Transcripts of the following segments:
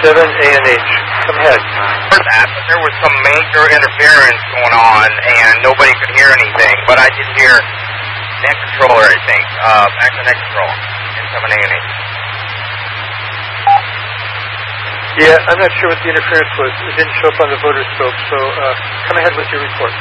KI7ANH. Come ahead. That, but there was some major interference going on, and nobody could hear anything. But I did hear net controller, I think. Back to net control. N7ANH. Yeah, I'm not sure what the interference was. It didn't show up on the voter scope, so come ahead with your report.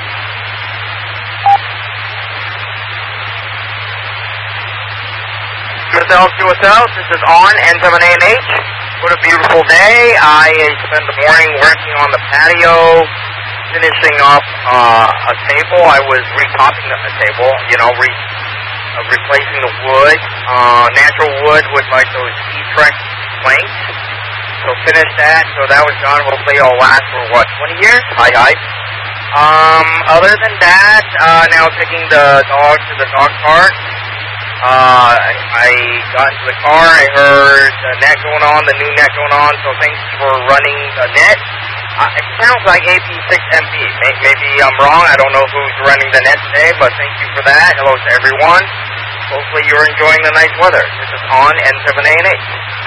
This is on N7ANH. What a beautiful day. I spent the morning working on the patio, finishing up a table. I was retopping the table, replacing the wood, natural wood with like those E-Trex planks. So finished that. So that was done. Hopefully it'll last for 20 years? Hi. Other than that, now taking the dog to the dog park. I got into the car, I heard the net going on, the new net going on, so thanks for running the net. It sounds like AP6MP. Maybe I'm wrong, I don't know who's running the net today, but thank you for that. Hello to everyone. Hopefully you're enjoying the nice weather. This is on N7ANH.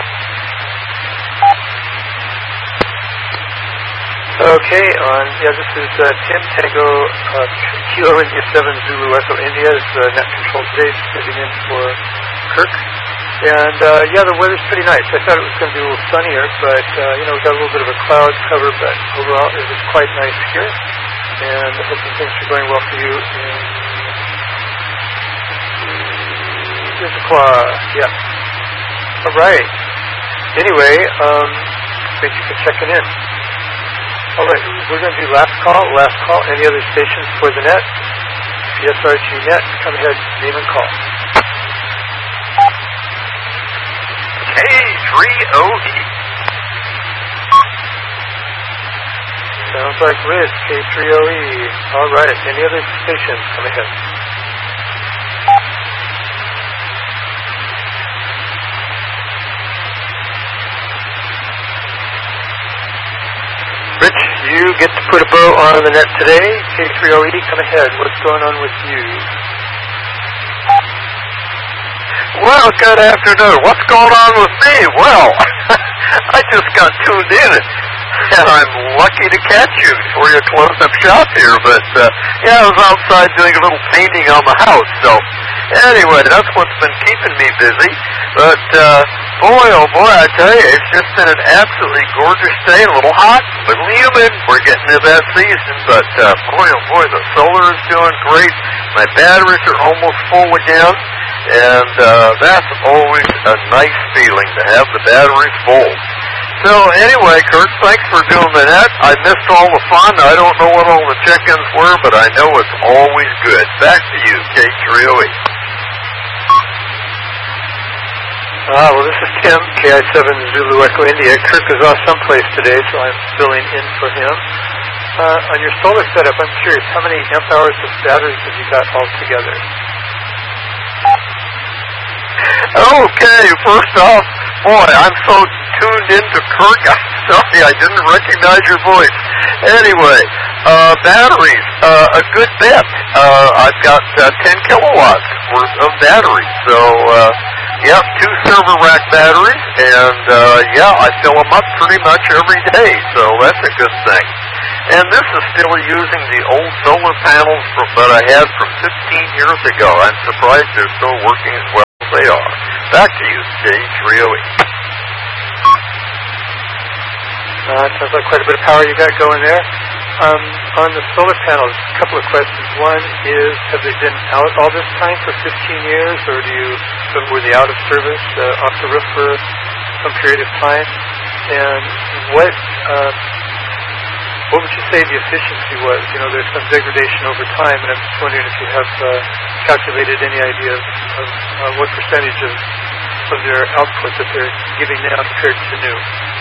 Okay, this is Tim Tango, Kilo India 7 Zulu Echo India is net control today, sitting in for Kirk. And the weather's pretty nice. I thought it was going to be a little sunnier, but we got a little bit of a cloud cover, but overall it was quite nice here. And I hope things are going well for you. Here's a claw, yeah. All right. Anyway, thank you for checking in. All right, we're going to do last call. Any other stations for the net? PSRG net, come ahead, name and call. K3OE. Sounds like Riz, K3OE. All right, any other stations? Come ahead. Rich, you get to put a bow on the net today. K3OE, come ahead. What's going on with you? Well, good afternoon. What's going on with me? Well, I just got tuned in, and I'm lucky to catch you before you close up shop here. But, I was outside doing a little painting on the house. So, anyway, that's what's been keeping me busy. But, boy, oh boy, I tell you, it's just been an absolutely gorgeous day. A little hot, a little humid. We're getting to that season. But, boy, oh boy, the solar is doing great. My batteries are almost full again. And that's always a nice feeling to have the batteries full. So anyway, Kurt, thanks for doing the net. I missed all the fun. I don't know what all the check-ins were, but I know it's always good. Back to you, K3OE. Well, this is Tim, KI7 Zulu Echo India. Kirk is off someplace today, so I'm filling in for him. On your solar setup, I'm curious, how many amp hours of batteries have you got all together? Okay, first off, boy, I'm so tuned into Kirk, I'm sorry, I didn't recognize your voice. Anyway, batteries, a good bit. I've got 10 kilowatts worth of batteries. So, 2 server rack batteries, and I fill them up pretty much every day, so that's a good thing. And this is still using the old solar panels that I had from 15 years ago. I'm surprised they're still working as well as they are. Back to you, K3OE. Sounds like quite a bit of power you got going there. On the solar panels, a couple of questions. One is, have they been out all this time for 15 years, or were they out of service, off the roof for some period of time? And what would you say the efficiency was? There's some degradation over time, and I'm just wondering if you have calculated any idea of what percentage of their output that they're giving now compared to new.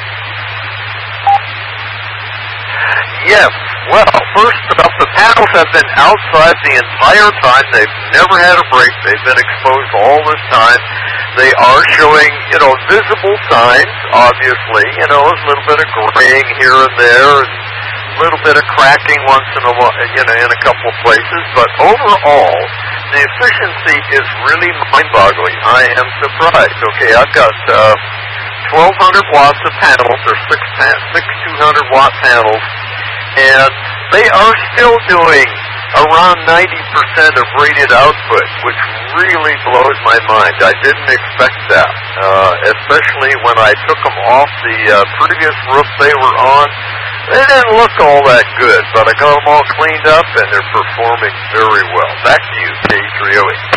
Yes. Well, first off, the panels have been outside the entire time. They've never had a break. They've been exposed all this time. They are showing, visible signs, obviously. A little bit of graying here and there, and a little bit of cracking once in a while, in a couple of places. But overall, the efficiency is really mind-boggling. I am surprised. Okay, I've got 12 1,200 watts of panels, or six 200-watt panels, and they are still doing around 90% of rated output, which really blows my mind. I didn't expect that, especially when I took them off the previous roof they were on. They didn't look all that good, but I got them all cleaned up, and they're performing very well. Back to you, K308.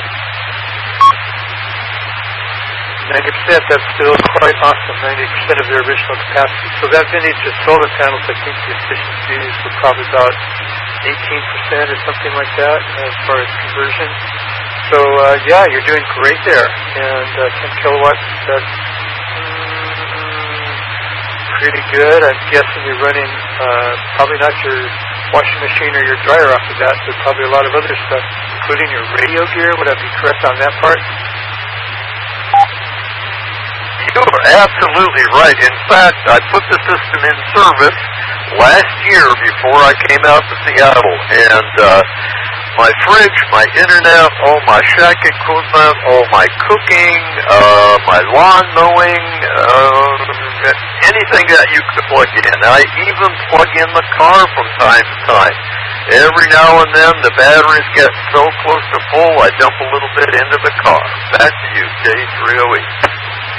90%, that's still quite awesome, 90% of their original capacity. So that vintage of solar panels, I think the efficiencies were probably about 18% or something like that as far as conversion. So, yeah, you're doing great there. And 10 kilowatts, that's pretty good. I'm guessing you're running probably not your washing machine or your dryer off of that, but probably a lot of other stuff, including your radio gear. Would I be correct on that part? You're absolutely right. In fact, I put the system in service last year before I came out to Seattle, and my fridge, my internet, all my shack equipment, all my cooking, my lawn mowing, anything that you could plug in. I even plug in the car from time to time. Every now and then, the batteries get so close to full, I dump a little bit into the car. Back to you, K308.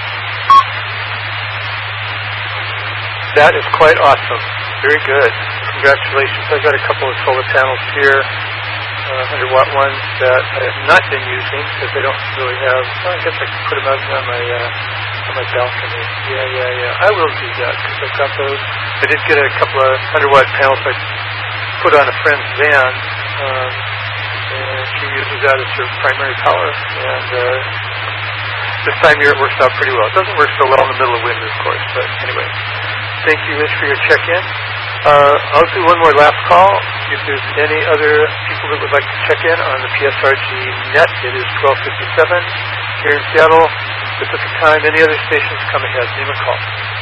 That is quite awesome. Very good. Congratulations. I've got a couple of solar panels here, 100-watt ones that I have not been using because I don't really have. Well, I guess I can put them out on my balcony. Yeah. I will do that because I've got those. I did get a couple of 100-watt panels I put on a friend's van, and she uses that as her primary power. And this time of year it works out pretty well. It doesn't work so well in the middle of winter, of course, but anyway. Thank you, Rich, for your check-in. I'll do one more last call. If there's any other people that would like to check in on the PSRG net, it is 12:57 here in Seattle Pacific time. Any other stations, come ahead. Name a call.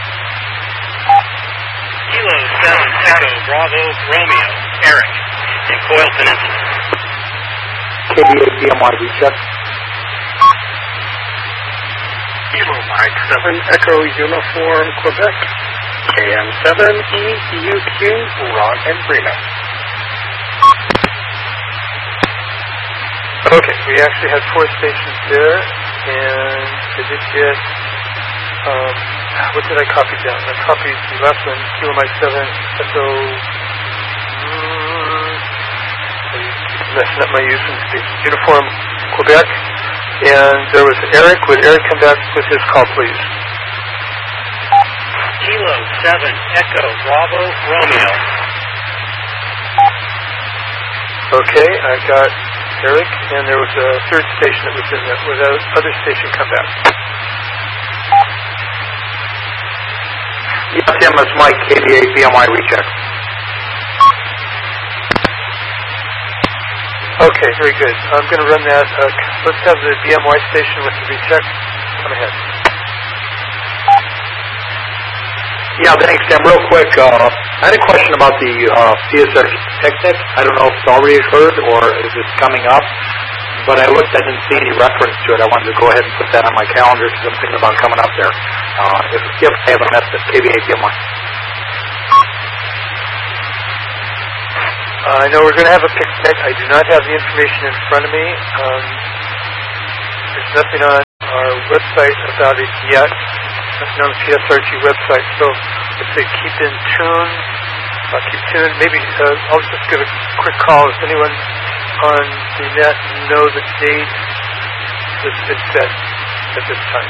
Kilo 7 Echo Bravo Romeo, Eric, in Coyle Peninsula. KBA BMY recheck. Kilo Mike 7 Echo Uniform Quebec. KM7EUQ, Ron and Brina. Okay, we actually had 4 stations there, and I did get, what did I copy down? I copied the last one, Kilo Mike 7, Echo, I'm messing up my using Uniform Quebec, and there was Eric. Would Eric come back with his call, please? Kilo 7 Echo Bravo Romeo. Okay, I got Eric, and there was a third station that was in there. Would that other station come back? Yes, Tim, it's Mike, KBA BMY recheck. Okay, very good. I'm going to run that. Let's have the BMY station with the recheck. Come ahead. Yeah, thanks, Tim. Real quick, I had a question about the PSRG picnic. I don't know if it's already occurred or if it's coming up, but I looked, I didn't see any reference to it. I wanted to go ahead and put that on my calendar because I'm thinking about coming up there. If I haven't missed it, KBA BMY. I know we're going to have a picnic. I do not have the information in front of me. There's nothing on our website about it yet. Nothing on the PSRG website. So let's say keep in tune. Keep tuned. Maybe I'll just give a quick call. If anyone on the net know the date that's been set at this time.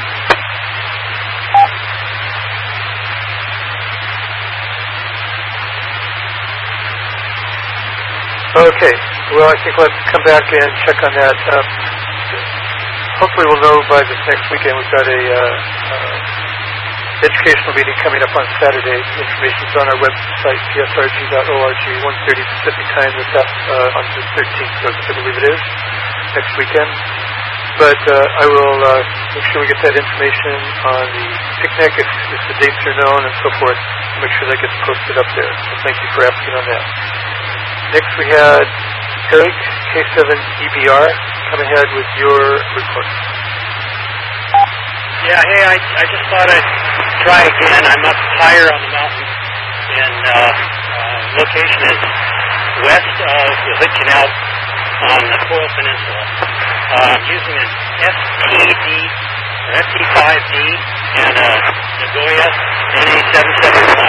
Okay. Well, I think let's come back and check on that. Hopefully we'll know by this next weekend. We've got a educational meeting coming up on Saturday. The information's on our website, psrg.org, 1:30 Pacific time. That's on the 13th, I believe it is, next weekend. But I will make sure we get that information on the picnic if the dates are known and so forth. Make sure that gets posted up there. So thank you for asking on that. Next we had Eric, K7EBR. Come ahead with your report. Yeah, hey, I just thought I'd try again. I'm up higher on the mountain, and location is west of the Hood Canal on the Coyle Peninsula. I'm using an FTD or FT5D and a Nagoya NA771.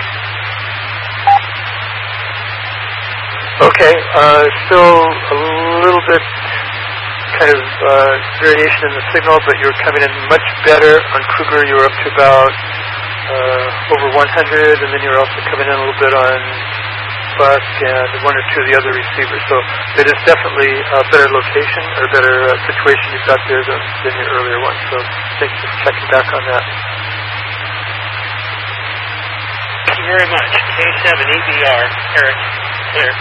Okay, still a little bit kind of variation in the signal, but you're coming in much better on Kruger. You were up to about over 100, and then you're also coming in a little bit on Buck and one or two of the other receivers. So it is definitely a better location or better situation you've got there than your earlier one. So thanks for checking back on that. Thank you very much. K7EBR, Eric, clear.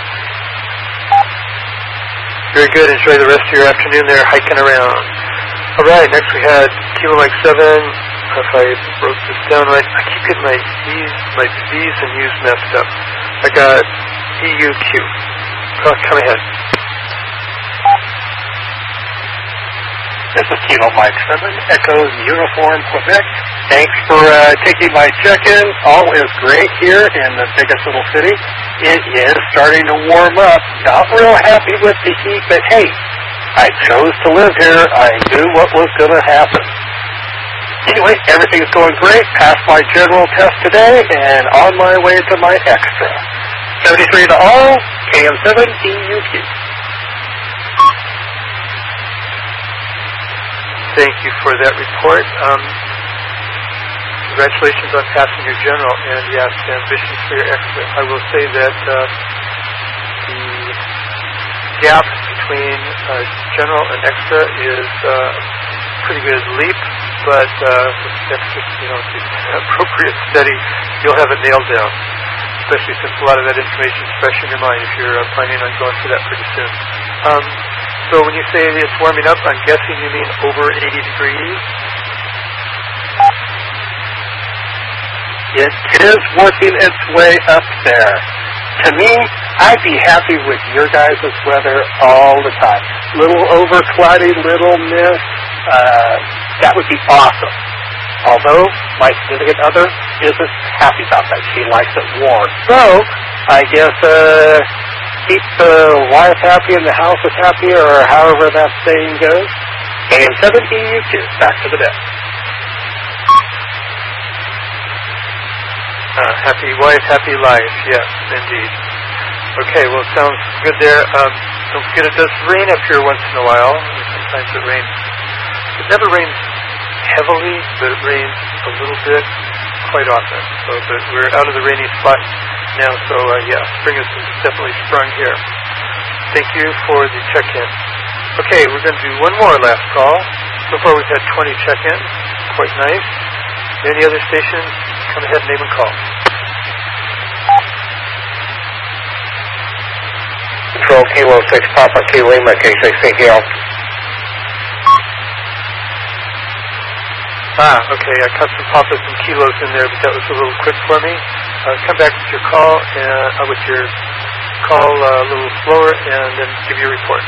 Very good. Enjoy the rest of your afternoon there hiking around. All right, next we had Kilo Mike 7. If I wrote this down right, I keep getting my B's and U's messed up. I got EUQ. Come ahead. This is Kilo Mike 7, Echo Uniform Quebec. Thanks for taking my check-in. All is great here in the biggest little city. It is starting to warm up. Not real happy with the heat, but hey, I chose to live here. I knew what was going to happen. Anyway, everything's going great. Passed my general test today, and on my way to my extra. 73 to all, KM7 EUQ. Thank you for that report. Congratulations on passing your general, and yes, ambitions for your extra. I will say that the gap between general and extra is a pretty good leap, but with extra, the appropriate study, you'll have it nailed down, especially since a lot of that information is fresh in your mind if you're planning on going for that pretty soon. So when you say it's warming up, I'm guessing you mean over 80 degrees? It is working its way up there. To me, I'd be happy with your guys' weather all the time. Little over cloudy, little mist, that would be awesome. Although, my significant other isn't happy about that. She likes it warm. So, I guess, keep the wife happy and the house is happy, or however that saying goes. And 7 EUQ, back to the deck. Happy wife, happy life. Yes, indeed. Okay, well, sounds good there. Don't forget it does rain up here once in a while. Sometimes it rains. It never rains heavily, but it rains a little bit quite often. So, but we're out of the rainy spot now, so yeah, spring is definitely sprung here. Thank you for the check-in. Okay, we're going to do one more last call. So far we've had 20 check-ins. Quite nice. Any other stations, come ahead, name and call. Control Kilo 6 Papa Kilo Lima, K6CL. Okay, I cut some papas and kilos in there, but that was a little quick for me. Come back with your call, a little slower, and then give you a report.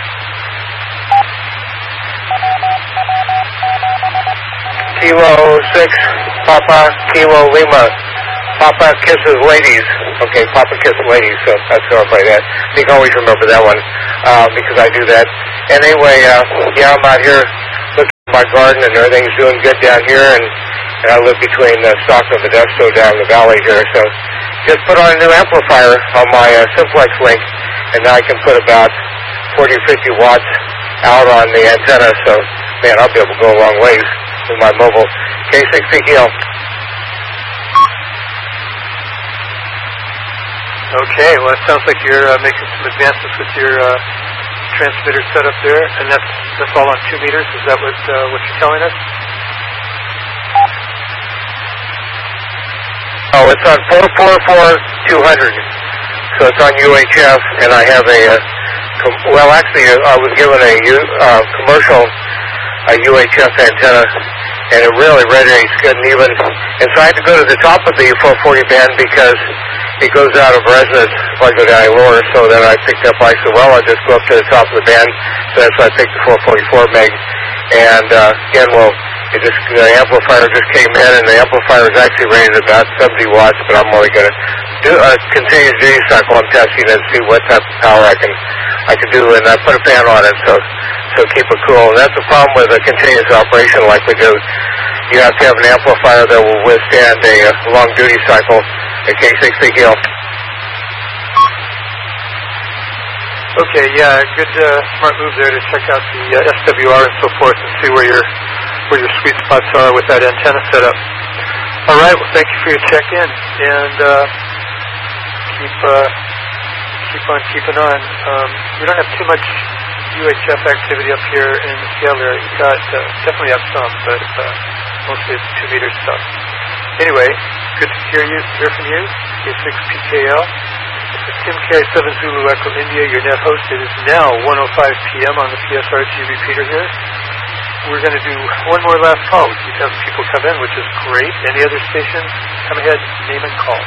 Kilo 6 Papa Kilo Lima. Papa kisses ladies. Okay, Papa kisses ladies, so that's how I play that. You can always remember that one, because I do that. And anyway, yeah, I'm out here looking at my garden, and everything's doing good down here, and I live between Stockton and Modesto down in the valley here, so just put on a new amplifier on my Simplex link, and now I can put about 40 or 50 watts out on the antenna, so, man, I'll be able to go a long ways with my mobile K6CL. Okay, well, it sounds like you're making some advances with your transmitter setup there, and that's all on 2 meters. Is that what you're telling us? Oh, it's on 444-200, so it's on UHF, and I have I was given a commercial UHF antenna, and it really radiates good and even. And so I had to go to the top of the 440 band because it goes out of resonance if I go down lower, so then I picked up, I said, well, I'll just go up to the top of the band, so that's why I picked the 444 meg. And again, we'll the amplifier just came in, and the amplifier is actually rated about 70 watts, but I'm only going to do a continuous duty cycle. I'm testing it and see what type of power I can do, and I put a fan on it, so keep it cool. And that's the problem with a continuous operation like we do. You have to have an amplifier that will withstand a long duty cycle in case they speak ill. Okay, yeah, good smart move there to check out the SWR and so forth and see where your sweet spots are with that antenna setup. All right, well, thank you for your check-in, and keep on keeping on. We don't have too much UHF activity up here in the Seattle area. We've got definitely have some, but mostly it's 2-meter stuff. Anyway, good to hear from you. K6PKL. This is Tim KI7 Zulu Echo India. Your net host. It is now 1:05 p.m. on the PSRG repeater here. We're going to do one more last call. We keep having people come in, which is great. Any other stations, come ahead, name and call.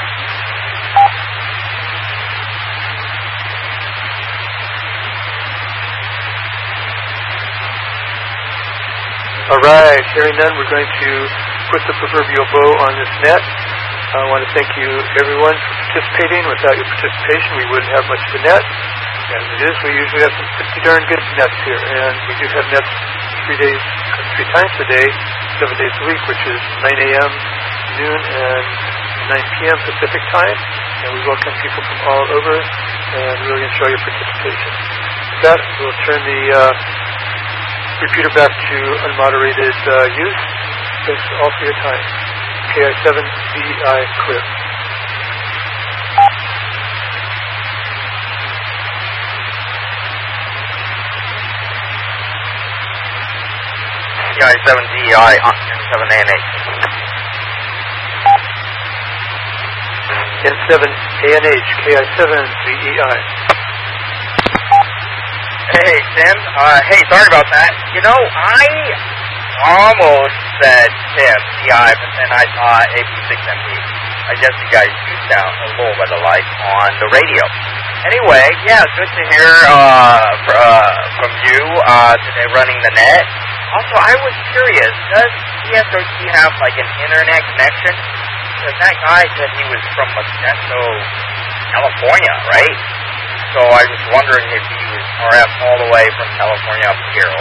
All right, hearing none, we're going to put the proverbial bow on this net. I want to thank you, everyone, for participating. Without your participation, we wouldn't have much of a net. As it is, we usually have some pretty darn good nets here, and we do have nets 3 times a day, 7 days a week, which is 9 a.m., noon, and 9 p.m. Pacific time. And we welcome people from all over, and really enjoy your participation. With that, we'll turn the repeater back to unmoderated use. Thanks all for your time. KI7VEI clear. KI7VEI N7ANH. N7ANH, KI7VEI. Hey, Tim. Hey, sorry about that. You know, I almost said Tim, TI, but then I thought AP6MD. I guess you guys do sound a little bit alike on the radio. Anyway, yeah, good to hear from you today running the net. Also, I was curious, does PSRG have like an internet connection? Because that guy said he was from Modesto, California, right? So I was wondering if he was RF all the way from California up here.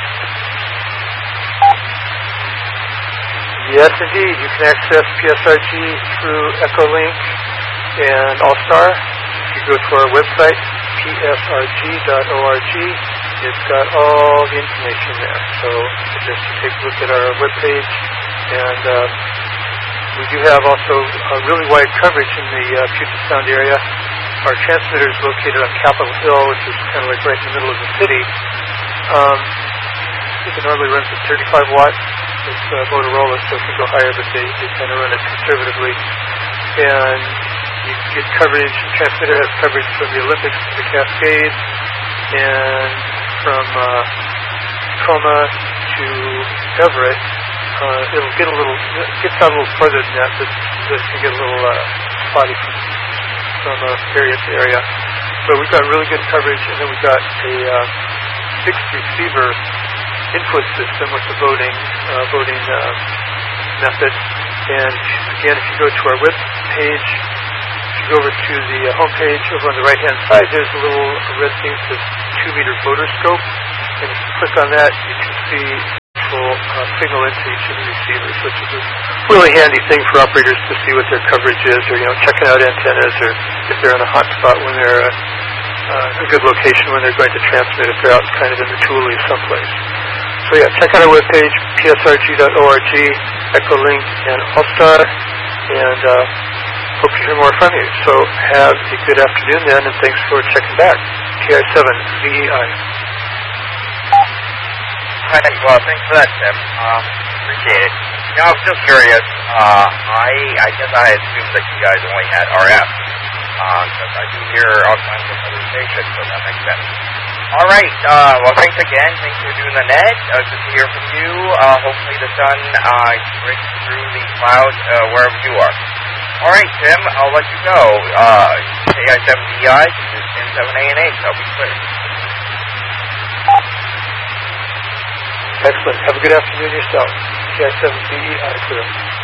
Yes, indeed. You can access PSRG through Echolink and Allstar. If you go to our website, psrg.org, it's got all the information there. So just take a look at our webpage. And we do have also a really wide coverage in the Puget Sound area. Our transmitter is located on Capitol Hill, which is kind of like right in the middle of the city. I think it normally runs at 35 watts. It's Motorola, so it can go higher, but they kind of run it conservatively. And you get coverage, the transmitter has coverage from the Olympics to the Cascades, and from Tacoma to Everett. It'll get gets out a little further than that, but it can get a little spotty from area to area. But we've got really good coverage, and then we've got a fixed receiver input system with the voting method. And again, if you go to our web page, if you go over to the home page, over on the right-hand side, there's a little red thing that says 2-meter voter scope. And if you click on that, you can see full signal into each of the receivers, which is a really handy thing for operators to see what their coverage is, or checking out antennas, or if they're in a hot spot when they're a good location when they're going to transmit, if they're out kind of in the Thule someplace. So yeah, check out our webpage, psrg.org, Echolink, and Allstar, and hope to hear more from you. So have a good afternoon then, and thanks for checking back. KI7VEI. Well, thanks for that, Tim. Appreciate it. I was just curious. I guess I assumed that you guys only had RF, because I do hear all kinds of other stations, so that makes sense. All right. Well, thanks again. Thanks for doing the net. Good to hear from you. Hopefully the sun breaks through the clouds wherever you are. All right, Tim. I'll let you go. KI7VEI is N7ANH. I'll be clear. Excellent. Have a good afternoon yourself. CI7BE, clear.